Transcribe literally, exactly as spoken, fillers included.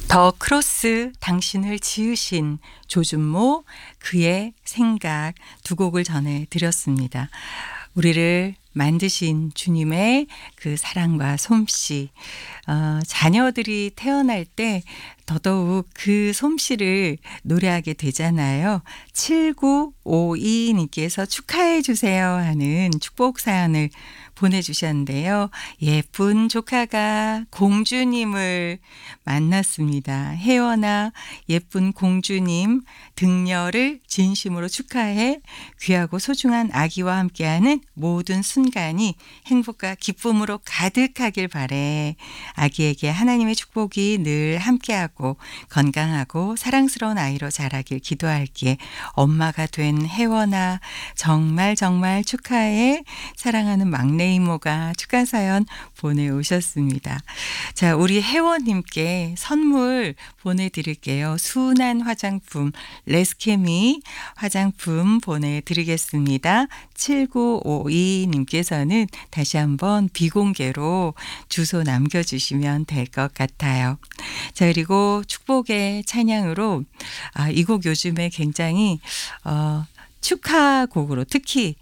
더 크로스 당신을 지으신 조준모 그의 생각 두 곡을 전해드렸습니다. 우리를 만드신 주님의 그 사랑과 솜씨, 어, 자녀들이 태어날 때 더더욱 그 솜씨를 노래하게 되잖아요. 칠구오이 님께서 축하해 주세요 하는 축복 사연을 보내주셨는데요. 예쁜 조카가 공주님을 만났습니다. 혜원아, 예쁜 공주님 등려를 진심으로 축하해. 귀하고 소중한 아기와 함께하는 모든 순간이 행복과 기쁨으로 가득하길 바래. 아기에게 하나님의 축복이 늘 함께하고 건강하고 사랑스러운 아이로 자라길 기도할게. 엄마가 된 혜원아, 정말 정말 축하해. 사랑하는 막내 이모가 축하 사연 보내오셨습니다. 자, 우리 혜원님께 선물 보내드릴게요. 순한 화장품 레스케미 화장품 보내드리겠습니다. 칠구오이 님께서는 다시 한번 비공개로 주소 남겨주시면 될 것 같아요. 자, 그리고 축복의 찬양으로 아, 이 곡 요즘에 굉장히 어, 축하곡으로 특히